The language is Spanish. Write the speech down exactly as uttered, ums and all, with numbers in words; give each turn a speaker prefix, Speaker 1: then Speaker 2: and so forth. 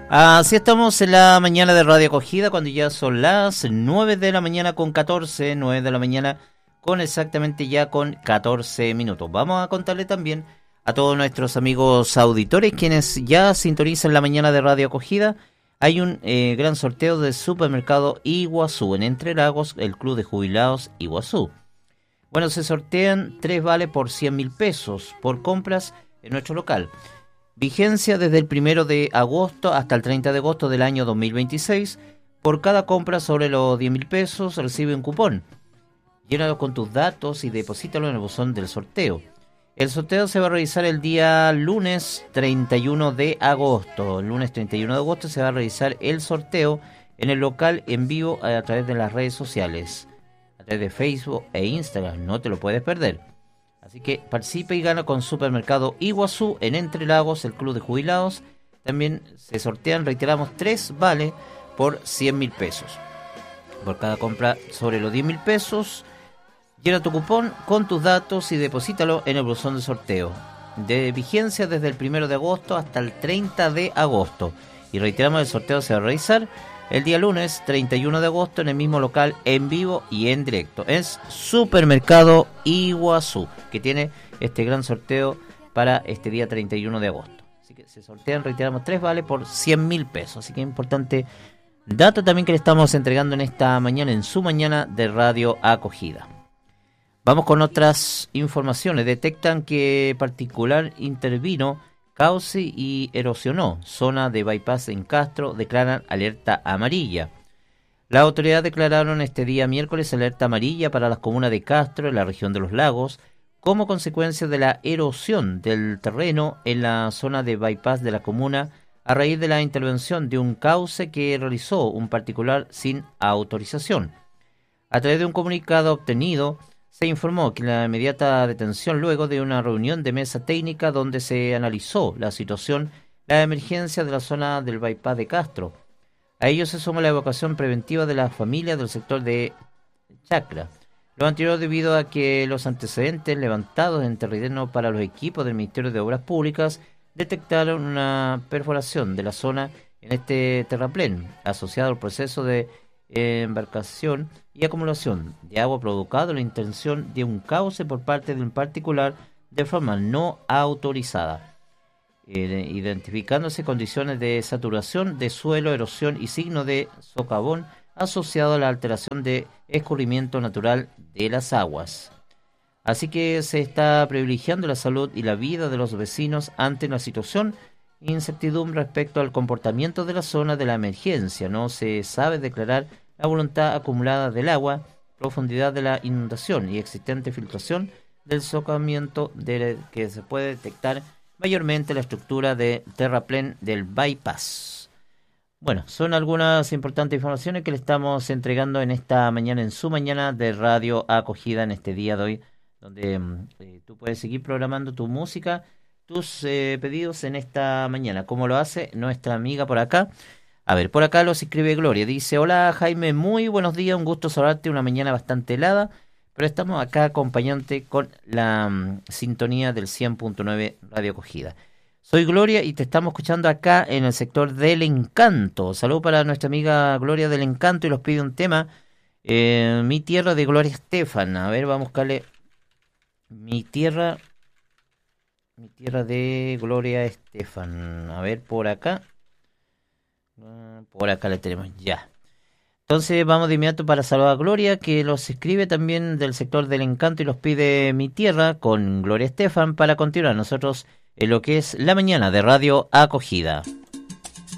Speaker 1: Así estamos en la mañana de Radio Acogida, cuando ya son las nueve de la mañana con catorce, nueve de la mañana con exactamente ya con catorce minutos. Vamos a contarle también a todos nuestros amigos auditores, quienes ya sintonizan la mañana de Radio Acogida, hay un eh, gran sorteo del supermercado Iguazú, en Entre Lagos, el Club de Jubilados Iguazú. Bueno, se sortean tres vales por cien mil pesos por compras en nuestro local. Vigencia desde el primero de agosto hasta el treinta de agosto del año dos mil veintiséis. Por cada compra sobre los diez mil pesos recibe un cupón. Llénalo con tus datos y deposítalo en el buzón del sorteo. El sorteo se va a realizar el día lunes treinta y uno de agosto. El lunes treinta y uno de agosto se va a realizar el sorteo en el local en vivo a través de las redes sociales, a través de Facebook e Instagram. No te lo puedes perder. Así que participe y gana con Supermercado Iguazú en Entre Lagos, el Club de Jubilados. También se sortean, reiteramos, tres vales por cien mil pesos. Por cada compra sobre los diez mil pesos, llena tu cupón con tus datos y deposítalo en el buzón de sorteo. De vigencia desde el primero de agosto hasta el treinta de agosto. Y reiteramos, el sorteo se va a realizar el día lunes treinta y uno de agosto en el mismo local, en vivo y en directo. Es Supermercado Iguazú, que tiene este gran sorteo para este día treinta y uno de agosto. Así que se sortean, reiteramos, tres vales por cien mil pesos. Así que importante dato también que le estamos entregando en esta mañana, en su mañana de Radio Acogida. Vamos con otras informaciones. Detectan que particular intervino cauce y erosionó zona de bypass en Castro, declaran alerta amarilla. La autoridad declararon este día miércoles alerta amarilla para las comunas de Castro, en la región de los lagos, como consecuencia de la erosión del terreno en la zona de bypass de la comuna a raíz de la intervención de un cauce que realizó un particular sin autorización. A través de un comunicado obtenido, se informó que la inmediata detención luego de una reunión de mesa técnica donde se analizó la situación, la emergencia de la zona del bypass de Castro. A ello se suma la evacuación preventiva de las familias del sector de Chacra. Lo anterior debido a que los antecedentes levantados en terreno para los equipos del Ministerio de Obras Públicas detectaron una perforación de la zona en este terraplén, asociado al proceso de embarcación y acumulación de agua provocado la intención de un cauce por parte de un particular de forma no autorizada, eh, identificándose condiciones de saturación de suelo, erosión y signo de socavón asociado a la alteración de escurrimiento natural de las aguas. Así que se está privilegiando la salud y la vida de los vecinos ante una situación incertidumbre respecto al comportamiento de la zona de la emergencia. No se sabe declarar la voluntad acumulada del agua, profundidad de la inundación y existente filtración del socavamiento de que se puede detectar mayormente la estructura de terraplén del bypass. Bueno, son algunas importantes informaciones que le estamos entregando en esta mañana, en su mañana de Radio Acogida, en este día de hoy, donde eh, tú puedes seguir programando tu música, tus eh, pedidos en esta mañana, como lo hace nuestra amiga por acá. A ver, por acá los escribe Gloria, dice: hola Jaime, muy buenos días, un gusto saludarte, una mañana bastante helada, pero estamos acá acompañándote con la um, sintonía del cien punto nueve Radio Acogida. Soy Gloria y te estamos escuchando acá en el sector del Encanto. Saludos para nuestra amiga Gloria del Encanto y los pide un tema, eh, Mi Tierra, de Gloria Estefan. A ver, vamos a buscarle Mi Tierra... Mi Tierra de Gloria Estefan. A ver, por acá. Por acá la tenemos ya. Entonces vamos de inmediato para saludar a Gloria, que los escribe también del sector del Encanto y los pide Mi Tierra con Gloria Estefan, para continuar nosotros en lo que es la mañana de Radio Acogida.